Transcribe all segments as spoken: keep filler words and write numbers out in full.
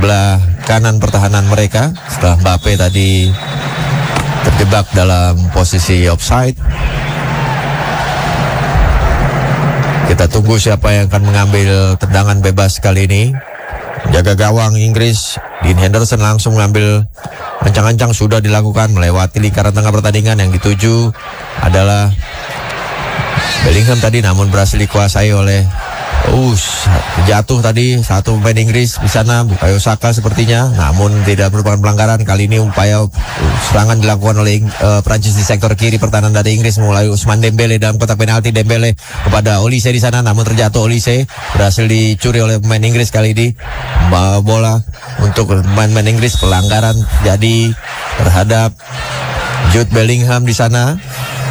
sebelah kanan pertahanan mereka setelah Mbappe tadi terjebak dalam posisi offside. Kita tunggu siapa yang akan mengambil tendangan bebas kali ini. Jaga gawang Inggris, Dean Henderson langsung mengambil, ancang-ancang sudah dilakukan melewati lingkaran tengah pertandingan. Yang dituju adalah Bellingham tadi, namun berhasil dikuasai oleh Us. Jatuh tadi satu pemain Inggris di sana, Bukayo Saka sepertinya, namun tidak merupakan pelanggaran. Kali ini upaya serangan dilakukan oleh uh, Prancis di sektor kiri pertahanan dari Inggris, mulai Ousmane Dembele dalam kotak penalti. Dembele kepada Olise di sana, namun terjatuh. Olise berhasil dicuri oleh pemain Inggris kali ini. Bawa bola untuk pemain-pemain Inggris, pelanggaran jadi terhadap Jude Bellingham di sana.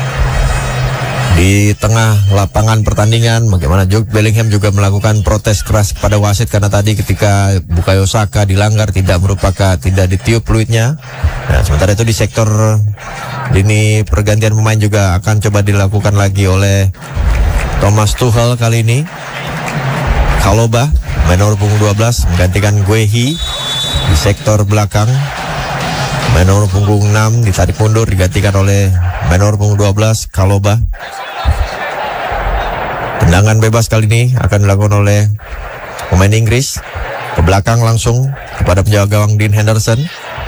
Di tengah lapangan pertandingan, bagaimana Jude Bellingham juga melakukan protes keras kepada wasit karena tadi ketika Bukayo Saka dilanggar tidak merupakan tidak ditiup peluitnya. Nah, sementara itu di sektor ini pergantian pemain juga akan coba dilakukan lagi oleh Thomas Tuchel kali ini. Kaloba, main nomor punggung dua belas, menggantikan Guehi di sektor belakang. Main nomor punggung enam ditarik mundur, digantikan oleh main nomor punggung dua belas, Kaloba. Tendangan bebas kali ini akan dilakukan oleh pemain Inggris ke belakang langsung kepada penjaga gawang Dean Henderson.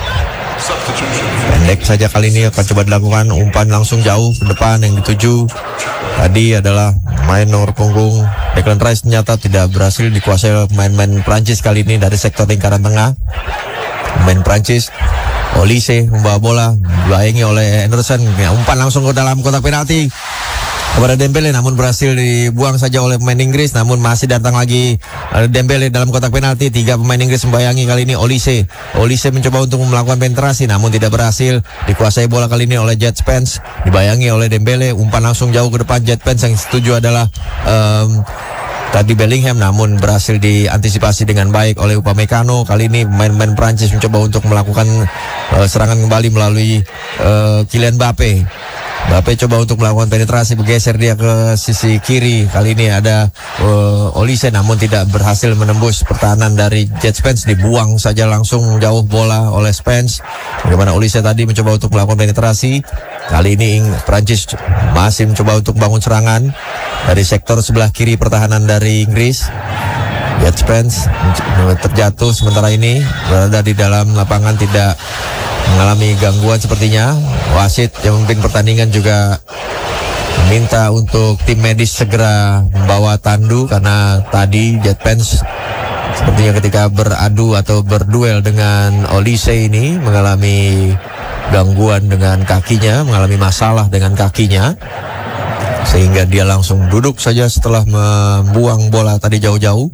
Pendek saja kali ini akan coba dilakukan, umpan langsung jauh ke depan. Yang dituju tadi adalah main nomor punggung Declan Rice, ternyata tidak berhasil dikuasai oleh pemain-pemain Prancis kali ini dari sektor lingkaran tengah. Pemain Prancis Olise membawa bola, dibayangi oleh Henderson, ya, umpan langsung ke dalam kotak penalti kepada Dembele, namun berhasil dibuang saja oleh pemain Inggris. Namun masih datang lagi Dembele dalam kotak penalti. Tiga pemain Inggris membayangi kali ini Olise. Olise mencoba untuk melakukan penetrasi, namun tidak berhasil. Dikuasai bola kali ini oleh Jet Spence, dibayangi oleh Dembele, umpan langsung jauh ke depan. Jet Spence yang setuju adalah um, tadi Bellingham, namun berhasil diantisipasi dengan baik oleh Upamecano. Kali ini pemain-pemain Prancis mencoba untuk melakukan uh, serangan kembali melalui uh, Kylian Mbappe. Mbappe coba untuk melakukan penetrasi, bergeser dia ke sisi kiri. Kali ini ada uh, Olise, namun tidak berhasil menembus pertahanan dari Jet Spence. Dibuang saja langsung jauh bola oleh Spence. Bagaimana Olise tadi mencoba untuk melakukan penetrasi. Kali ini Prancis masih mencoba untuk bangun serangan dari sektor sebelah kiri pertahanan dari Inggris. Jet Spence terjatuh sementara ini berada di dalam lapangan, tidak mengalami gangguan sepertinya. Wasit yang memimpin pertandingan juga meminta untuk tim medis segera membawa tandu karena tadi Jet Spence sepertinya ketika beradu atau berduel dengan Olise ini mengalami gangguan dengan kakinya, mengalami masalah dengan kakinya, sehingga dia langsung duduk saja setelah membuang bola tadi jauh-jauh.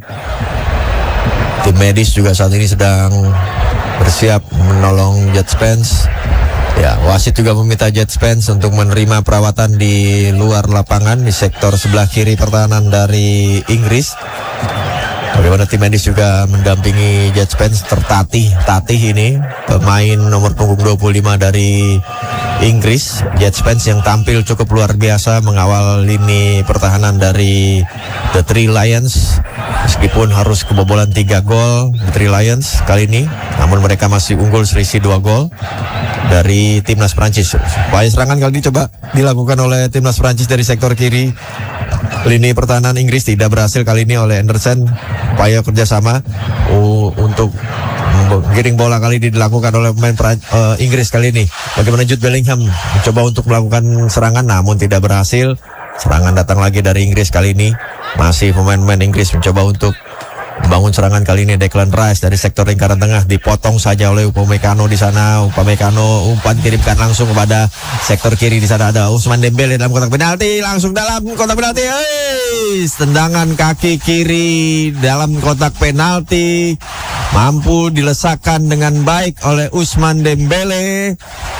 Tim medis juga saat ini sedang bersiap menolong Jet Spence. Ya, wasit juga meminta Jet Spence untuk menerima perawatan di luar lapangan di sektor sebelah kiri pertahanan dari Inggris. Bagaimana tim medis juga mendampingi Jet Spence tertatih tatih ini pemain nomor punggung dua puluh lima dari Inggris. Jet Spence yang tampil cukup luar biasa mengawal lini pertahanan dari The Three Lions, meskipun harus kebobolan tiga gol The Three Lions kali ini, namun mereka masih unggul selisih dua gol dari timnas Prancis. Upaya serangan kali ini coba dilakukan oleh timnas Prancis dari sektor kiri. Lini pertahanan Inggris tidak berhasil kali ini oleh Henderson. Upaya kerjasama uh, untuk giring bola kali ini dilakukan oleh pemain uh, Inggris kali ini. Bagaimana Jude Bellingham mencoba untuk melakukan serangan, namun tidak berhasil. Serangan datang lagi dari Inggris kali ini. Masih pemain-pemain Inggris mencoba untuk membangun serangan. Kali ini Declan Rice dari sektor lingkaran tengah dipotong saja oleh Upamecano di sana. Upamecano umpan kirimkan langsung kepada sektor kiri. Di sana ada Ousmane Dembele dalam kotak penalti, langsung dalam kotak penalti. Hey, tendangan kaki kiri dalam kotak penalti mampu dilesakkan dengan baik oleh Ousmane Dembele,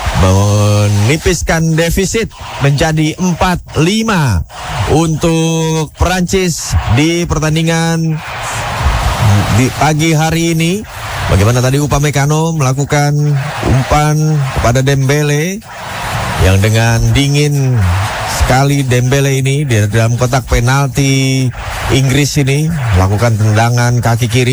menipiskan defisit menjadi empat lima untuk Prancis di pertandingan di pagi hari ini. Bagaimana tadi Upamecano melakukan umpan kepada Dembele yang dengan dingin sekali Dembele ini di dalam kotak penalti Inggris ini melakukan tendangan kaki kiri.